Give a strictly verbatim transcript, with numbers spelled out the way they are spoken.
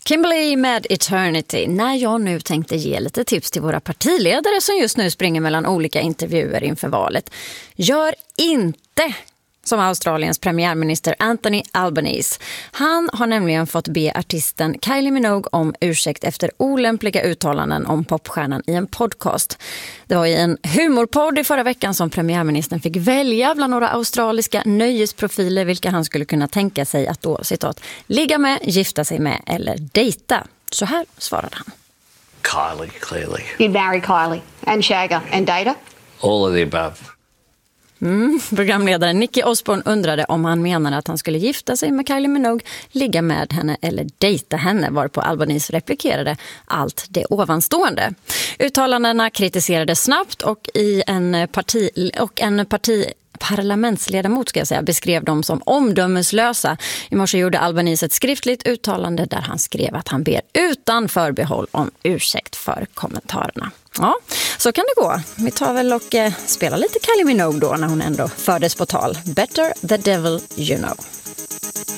Kimberly med Eternity. När jag nu tänkte ge lite tips till våra partiledare som just nu springer mellan olika intervjuer inför valet. Gör inte som Australiens premiärminister Anthony Albanese. Han har nämligen fått be artisten Kylie Minogue om ursäkt efter olämpliga uttalanden om popstjärnan i en podcast. Det var i en humorpodd i förra veckan som premiärministern fick välja bland några australiska nöjesprofiler vilka han skulle kunna tänka sig att då, citat, ligga med, gifta sig med eller dejta. Så här svarade han. Kylie, clearly. You'd marry Kylie and shag her and date her? All of the above. Mm, programledaren Nicky Osborne undrade om han menade att han skulle gifta sig med Kylie Minogue, ligga med henne eller dejta henne, varpå Albanese replikerade allt det ovanstående. Uttalandena kritiserades snabbt och i en parti och en parti parlamentsledamot ska jag säga, beskrev dem som omdömeslösa. I morse gjorde Albanese ett skriftligt uttalande där han skrev att han ber utan förbehåll om ursäkt för kommentarerna. Ja, så kan det gå. Vi tar väl och eh, spelar lite Kylie Minogue då när hon ändå fördes på tal. Better the devil you know.